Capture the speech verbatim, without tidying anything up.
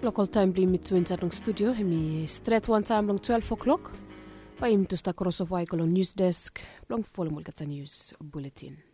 Local time bring me to inside long studio. Me straight one time long twelve o'clock. Pa him to start cross of Waikolo news desk. Long follow Mulgata news bulletin.